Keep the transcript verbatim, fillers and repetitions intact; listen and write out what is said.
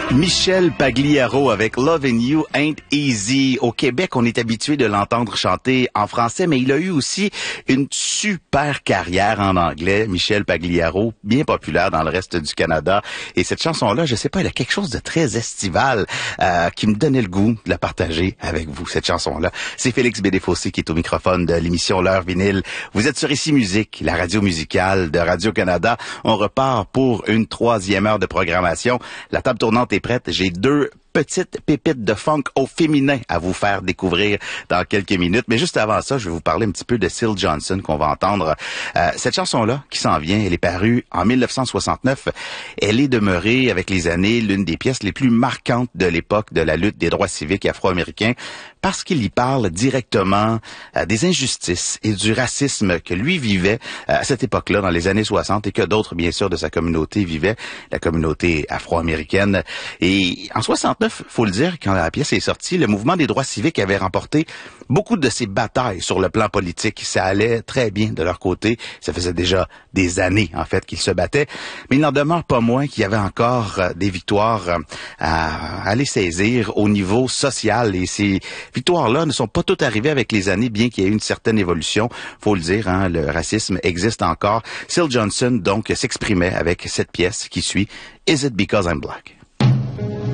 Michel Pagliaro avec Lovin' You Ain't Easy. Au Québec, on est habitué de l'entendre chanter en français, mais il a eu aussi une super carrière en anglais. Michel Pagliaro, bien populaire dans le reste du Canada. Et cette chanson-là, je sais pas, elle a quelque chose de très estival euh, qui me donnait le goût de la partager avec vous, cette chanson-là. C'est Félix Bédéfossé qui est au microphone de l'émission L'Heure Vinyle. Vous êtes sur Ici Musique, la radio musicale de Radio-Canada. On repart pour une troisième heure de programmation. La table tournante est prête. J'ai deux petites pépites de funk au féminin à vous faire découvrir dans quelques minutes. Mais juste avant ça, je vais vous parler un petit peu de Syl Johnson qu'on va entendre. Euh, cette chanson-là qui s'en vient, elle est parue en mille neuf cent soixante-neuf. Elle est demeurée avec les années l'une des pièces les plus marquantes de l'époque de la lutte des droits civiques afro-américains parce qu'il y parle directement euh, des injustices et du racisme que lui vivait euh, à cette époque-là, dans les années soixante, et que d'autres, bien sûr, de sa communauté vivaient, la communauté afro-américaine. Et en soixante-neuf, faut le dire, quand la pièce est sortie, le mouvement des droits civiques avait remporté beaucoup de ses batailles sur le plan politique. Ça allait très bien de leur côté. Ça faisait déjà des années, en fait, qu'ils se battaient. Mais il n'en demeure pas moins qu'il y avait encore euh, des victoires euh, à aller saisir au niveau social. Et ces victoires-là ne sont pas toutes arrivées avec les années, bien qu'il y ait eu une certaine évolution. Faut le dire, hein, le racisme existe encore. Syl Johnson, donc, s'exprimait avec cette pièce qui suit, Is It Because I'm Black?